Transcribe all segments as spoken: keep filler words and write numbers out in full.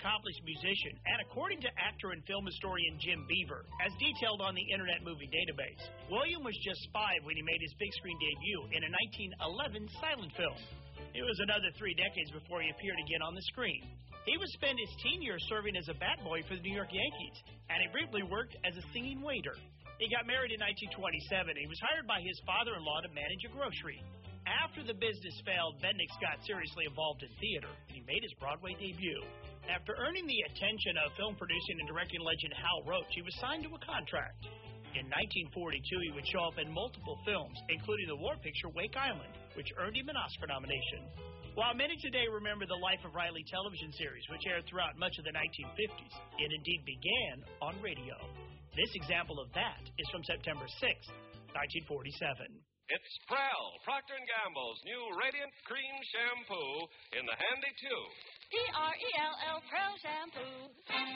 accomplished musician, and according to actor and film historian Jim Beaver, as detailed on the Internet Movie Database, William was just five when he made his big screen debut in a nineteen eleven silent film. It was another three decades before he appeared again on the screen. He would spend his teen years serving as a bat boy for the New York Yankees, and he briefly worked as a singing waiter. He got married in nineteen twenty-seven. He was hired by his father-in-law to manage a grocery. After the business failed, Bendix got seriously involved in theater, and he made his Broadway debut. After earning the attention of film producing and directing legend Hal Roach, he was signed to a contract. In nineteen forty-two, he would show up in multiple films, including the war picture Wake Island, which earned him an Oscar nomination. While many today remember the Life of Riley television series, which aired throughout much of the nineteen fifties, it indeed began on radio. This example of that is from September sixth, nineteen forty-seven. It's Prell, Procter and Gamble's new Radiant Cream Shampoo in the handy tube. P R E L L, Prell Shampoo.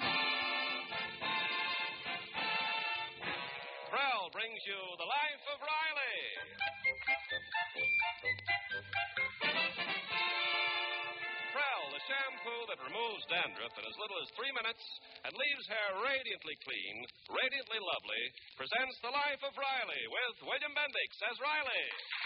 Prell brings you The Life of Riley. Prell, the shampoo that removes dandruff in as little as three minutes and leaves hair radiantly clean, radiantly lovely, presents The Life of Riley with William Bendix as Riley.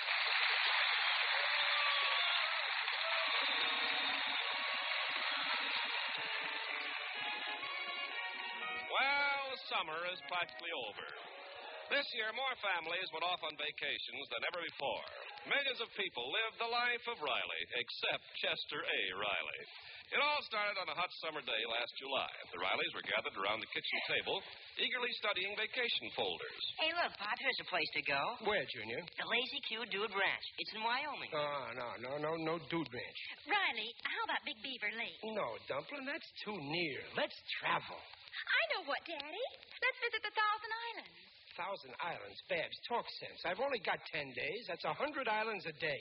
Well, summer is practically over. This year, more families went off on vacations than ever before. Millions of people lived the life of Riley, except Chester A. Riley. It all started on a hot summer day last July. The Rileys were gathered around the kitchen table, eagerly studying vacation folders. Hey, look, Pop, here's a place to go. Where, Junior? The Lazy Q Dude Ranch. It's in Wyoming. Oh, no, no, no, no Dude Ranch. Riley, how about Big Beaver Lake? No, Dumplin', that's too near. Let's travel. I know what, Daddy. Let's visit the Thousand Islands. Thousand Islands? Babs, talk sense. I've only got ten days. That's a hundred islands a day.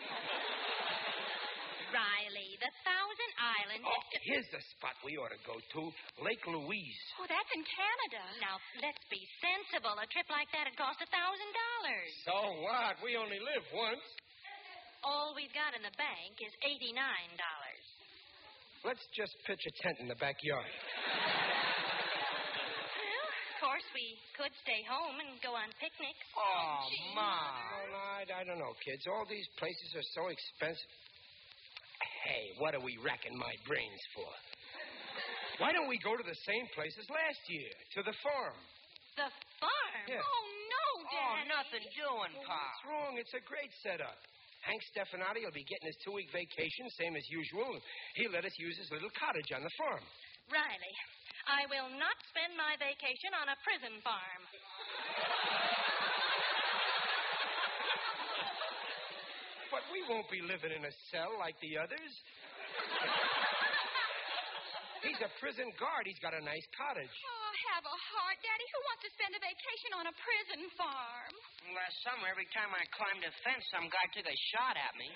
Riley, the Thousand Islands... Oh, here's the spot we ought to go to. Lake Louise. Oh, that's in Canada. Now, let's be sensible. A trip like that would cost a thousand dollars. So what? We only live once. All we've got in the bank is eighty-nine dollars. Let's just pitch a tent in the backyard. Of course, we could stay home and go on picnics. Oh, Ma. Well, I, I don't know, kids. All these places are so expensive. Hey, what are we racking my brains for? Why don't we go to the same place as last year, to the farm? The farm? Yeah. Oh, no, Daddy. Oh, nothing doing, Well, Pop. what's wrong? It's a great setup. Hank Stefanati will be getting his two-week vacation, same as usual. He'll let us use his little cottage on the farm. Riley, I will not spend my vacation on a prison farm. But we won't be living in a cell like the others. He's a prison guard. He's got a nice cottage. Oh, have a heart, Daddy. Who wants to spend a vacation on a prison farm? Last summer, every time I climbed a fence, some guy took a shot at me.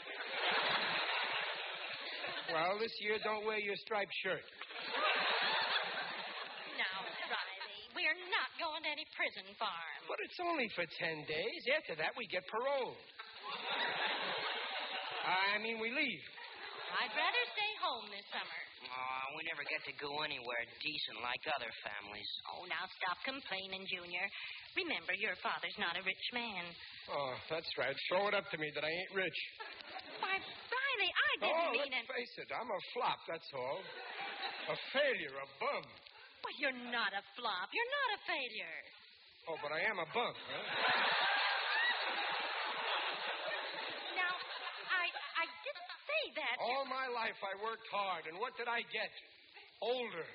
Well, this year, don't wear your striped shirt. Now, Riley, we're not going to any prison farm. But it's only for ten days. After that, we get paroled. I mean, we leave. I'd rather stay home this summer. Oh, we never get to go anywhere decent like other families. Oh, now stop complaining, Junior. Remember, your father's not a rich man. Oh, that's right. Throw it up to me that I ain't rich. Why, Riley, I didn't Oh, mean let's it. face it. I'm a flop, that's all. A failure, a bum. Well, you're not a flop. You're not a failure. Oh, but I am a bum, huh? Now, I I didn't say that. All my life I worked hard, and what did I get? Older.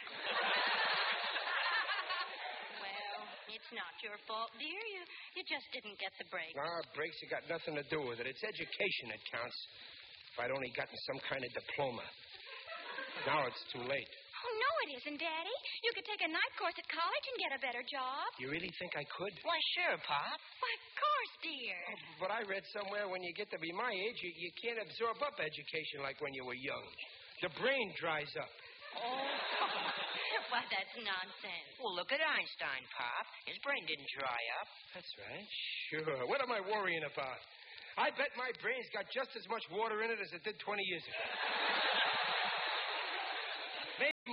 Well, it's not your fault, dear. You you just didn't get the break. Nah, breaks have got nothing to do with it. It's education that counts. If I'd only gotten some kind of diploma. Now it's too late. Oh, no, it isn't, Daddy. You could take a night course at college and get a better job. You really think I could? Why, sure, Pop. Why, of course, dear. But I read somewhere when you get to be my age, you, you can't absorb up education like when you were young. The brain dries up. Oh, why, that's nonsense. Well, look at Einstein, Pop. His brain didn't dry up. That's right. Sure. What am I worrying about? I bet my brain's got just as much water in it as it did twenty years ago. Maybe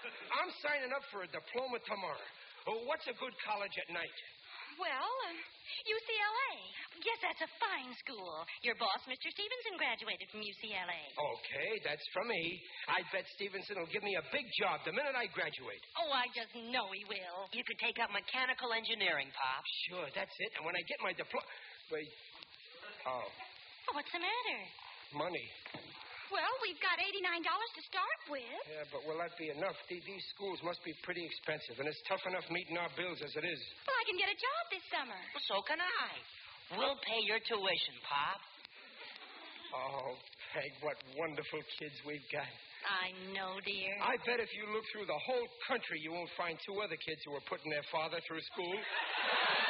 I'm signing up for a diploma tomorrow. Oh, what's a good college at night? Well, uh, U C L A. Yes, that's a fine school. Your boss, Mister Stevenson, graduated from U C L A. Okay, that's from me. I bet Stevenson will give me a big job the minute I graduate. Oh, I just know he will. You could take up mechanical engineering, Pop. Sure, that's it. And when I get my diploma... Wait. Oh, Oh, what's the matter? money. Well, we've got eighty-nine dollars to start with. Yeah, but will that be enough? The- These schools must be pretty expensive, and it's tough enough meeting our bills as it is. Well, I can get a job this summer. Well, so can I. We'll pay your tuition, Pop. Oh, Peg, what wonderful kids we've got. I know, dear. I bet if you look through the whole country, you won't find two other kids who are putting their father through school.